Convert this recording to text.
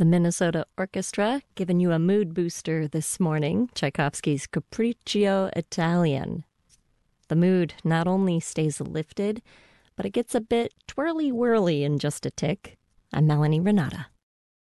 The Minnesota Orchestra giving you a mood booster this morning, Tchaikovsky's Capriccio Italian. The mood not only stays lifted, but it gets a bit twirly-whirly in just a tick. I'm Melanie Renata.